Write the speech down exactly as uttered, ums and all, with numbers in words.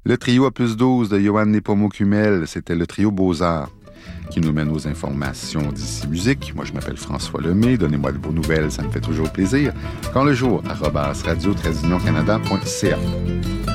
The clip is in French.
Le trio Opus douze de Johann Nepomuk-Hummel, c'était le trio Beaux-Arts qui nous mène aux informations d'ici musique. Moi, je m'appelle François Lemay. Donnez-moi de vos nouvelles, ça me fait toujours plaisir. Quand le jour, arobase radio-canada point c a.